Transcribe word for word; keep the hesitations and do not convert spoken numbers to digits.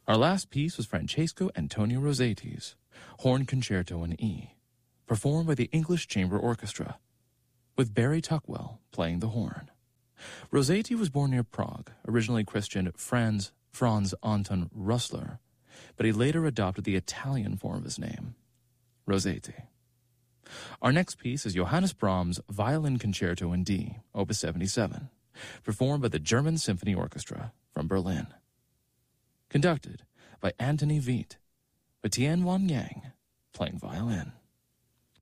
Our last piece was Francesco Antonio Rossetti's Horn Concerto in E, performed by the English Chamber Orchestra, with Barry Tuckwell playing the horn. Rossetti was born near Prague, originally christened Franz Franz Anton Russler, but he later adopted the Italian form of his name, Rossetti. Our next piece is Johannes Brahms' Violin Concerto in D, Opus seventy-seven, performed by the German Symphony Orchestra from Berlin. Conducted by Antony Veit, with Tian Wan Yang playing violin.